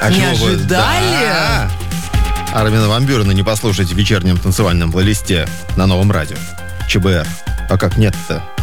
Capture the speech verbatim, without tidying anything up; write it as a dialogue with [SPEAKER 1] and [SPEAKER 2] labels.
[SPEAKER 1] А
[SPEAKER 2] Не
[SPEAKER 1] чего вы-
[SPEAKER 2] ожидали?
[SPEAKER 1] Да. Армина ван Бюрена не послушать в вечернем танцевальном плейлисте на новом радио. ЧБР. А как нет-то?